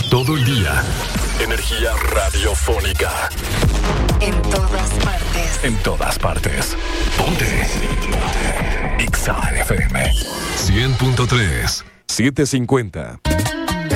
Todo el día. Energía radiofónica. En todas partes. En todas partes. Ponte. Exa FM 100.3 750.